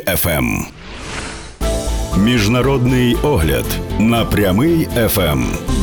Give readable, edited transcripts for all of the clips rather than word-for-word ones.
ФМ. Міжнародний огляд на Прямий ФМ.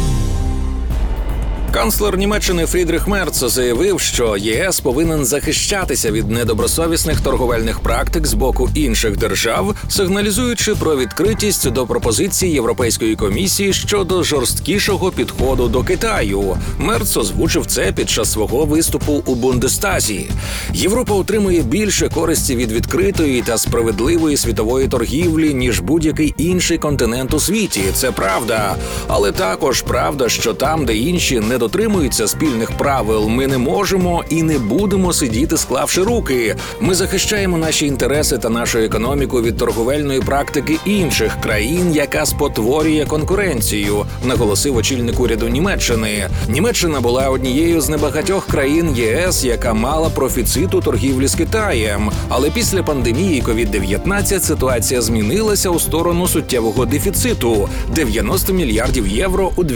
Канцлер Німеччини Фрідріх Мерц заявив, що ЄС повинен захищатися від недобросовісних торговельних практик з боку інших держав, сигналізуючи про відкритість до пропозицій Європейської комісії щодо жорсткішого підходу до Китаю. Мерц озвучив це під час свого виступу у Бундестазі. Європа отримує більше користі від відкритої та справедливої світової торгівлі, ніж будь-який інший континент у світі. Це правда. Але також правда, що там, де інші не дотримуються спільних правил, ми не можемо і не будемо сидіти, склавши руки. Ми захищаємо наші інтереси та нашу економіку від торговельної практики інших країн, яка спотворює конкуренцію, наголосив очільник уряду Німеччини. Німеччина була однією з небагатьох країн ЄС, яка мала профіцит у торгівлі з Китаєм. Але після пандемії COVID-19 ситуація змінилася у сторону суттєвого дефіциту – 90 мільярдів євро у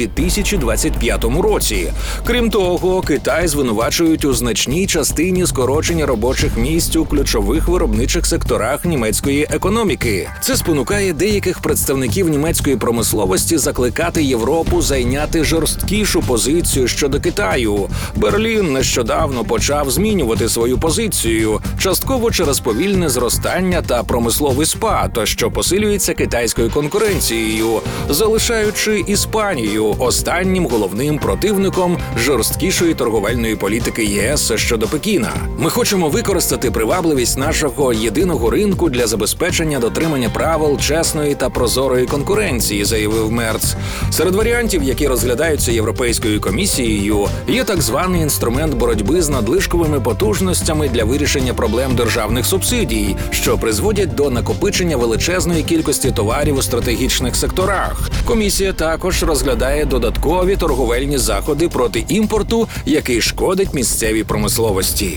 2025 році. Крім того, Китай звинувачують у значній частині скорочення робочих місць у ключових виробничих секторах німецької економіки. Це спонукає деяких представників німецької промисловості закликати Європу зайняти жорсткішу позицію щодо Китаю. Берлін нещодавно почав змінювати свою позицію, частково через повільне зростання та промисловий спад, що посилюється китайською конкуренцією, залишаючи Іспанію останнім головним противником жорсткішої торговельної політики ЄС щодо Пекіна. Ми хочемо використати привабливість нашого єдиного ринку для забезпечення дотримання правил чесної та прозорої конкуренції, заявив Мерц. Серед варіантів, які розглядаються Європейською комісією, є так званий інструмент боротьби з надлишковими потужностями для вирішення проблем державних субсидій, що призводять до накопичення величезної кількості товарів у стратегічних секторах. Комісія також розглядає додаткові торговельні заходи проти імпорту, який шкодить місцевій промисловості.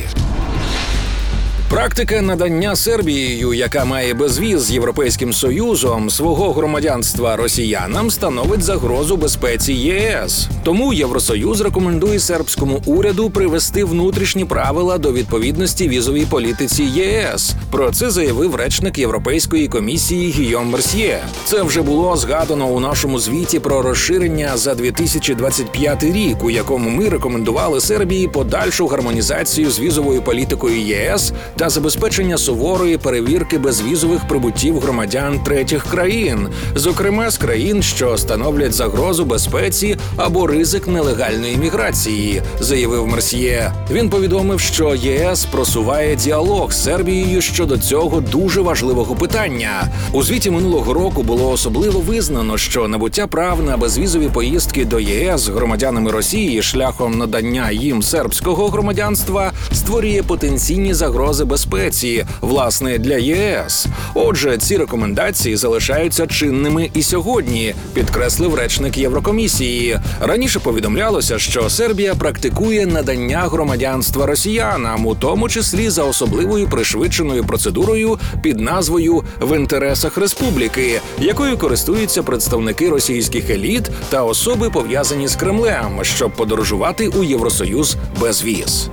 Практика надання Сербією, яка має безвіз з Європейським Союзом, свого громадянства росіянам становить загрозу безпеці ЄС. Тому Євросоюз рекомендує сербському уряду привести внутрішні правила до відповідності візовій політиці ЄС. Про це заявив речник Європейської комісії Гійом Мерсьє. Це вже було згадано у нашому звіті про розширення за 2025 рік, у якому ми рекомендували Сербії подальшу гармонізацію з візовою політикою ЄС та забезпечення суворої перевірки безвізових прибуттів громадян третіх країн, зокрема з країн, що становлять загрозу безпеці або ризик нелегальної міграції, заявив Мерсьє. Він повідомив, що ЄС просуває діалог з Сербією щодо цього дуже важливого питання. У звіті минулого року було особливо визнано, що набуття прав на безвізові поїздки до ЄС громадянами Росії шляхом надання їм сербського громадянства створює потенційні загрози безпеці, власне, для ЄС. Отже, ці рекомендації залишаються чинними і сьогодні, підкреслив речник Єврокомісії. Раніше повідомлялося, що Сербія практикує надання громадянства росіянам, у тому числі за особливою пришвидшеною процедурою під назвою «В інтересах республіки», якою користуються представники російських еліт та особи, пов'язані з Кремлем, щоб подорожувати у Євросоюз без віз.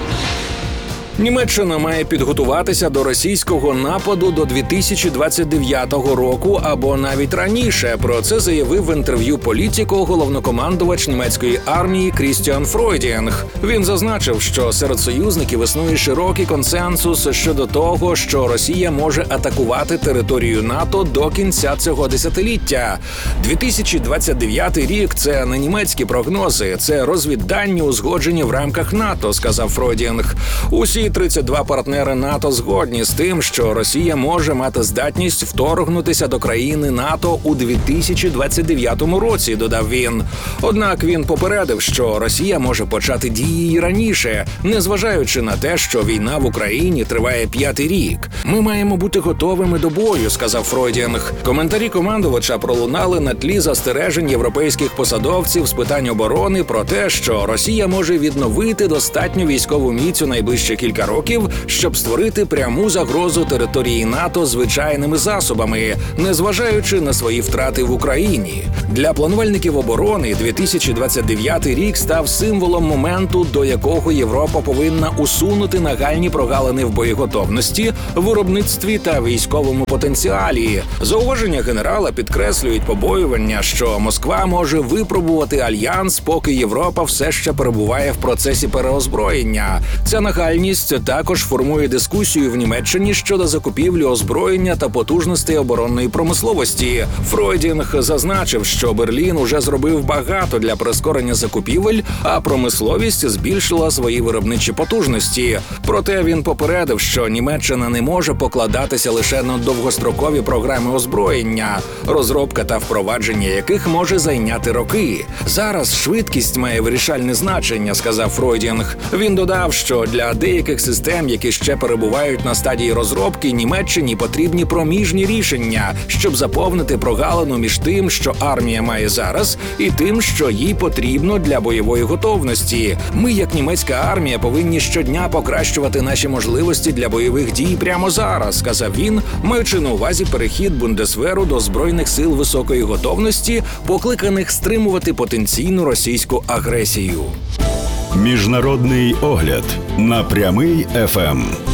Німеччина має підготуватися до російського нападу до 2029 року або навіть раніше. Про це заявив в інтерв'ю Політіко головнокомандувач німецької армії Крістіан Фройдінг. Він зазначив, що серед союзників існує широкий консенсус щодо того, що Росія може атакувати територію НАТО до кінця цього десятиліття. 2029 рік – це не німецькі прогнози, це розвіддані, узгоджені в рамках НАТО, сказав Фройдінг. Усі 32 партнери НАТО згодні з тим, що Росія може мати здатність вторгнутися до країни НАТО у 2029 році, додав він. Однак він попередив, що Росія може почати дії і раніше, незважаючи на те, що війна в Україні триває 5-й рік. Ми маємо бути готовими до бою, сказав Фройдінг. Коментарі командувача пролунали на тлі застережень європейських посадовців з питань оборони про те, що Росія може відновити достатню військову міць у найближчі кілька кілька років, щоб створити пряму загрозу території НАТО звичайними засобами, незважаючи на свої втрати в Україні. Для планувальників оборони 2029 рік став символом моменту, до якого Європа повинна усунути нагальні прогалини в боєготовності, виробництві та військовому потенціалі. Зауваження генерала підкреслюють побоювання, що Москва може випробувати альянс, поки Європа все ще перебуває в процесі переозброєння. Ця нагальність також формує дискусію в Німеччині щодо закупівлі озброєння та потужностей оборонної промисловості. Фройдінг зазначив, що Берлін уже зробив багато для прискорення закупівель, а промисловість збільшила свої виробничі потужності. Проте він попередив, що Німеччина не може покладатися лише на довгострокові програми озброєння, розробка та впровадження яких може зайняти роки. Зараз швидкість має вирішальне значення, сказав Фройдінг. Він додав, що для деяких систем, які ще перебувають на стадії розробки, Німеччині потрібні проміжні рішення, щоб заповнити прогалину між тим, що армія має зараз, і тим, що їй потрібно для бойової готовності. Ми, як німецька армія, повинні щодня покращувати наші можливості для бойових дій прямо зараз, сказав він, маючи на увазі перехід Бундесверу до Збройних сил високої готовності, покликаних стримувати потенційну російську агресію. Міжнародний огляд на Прямий ФМ.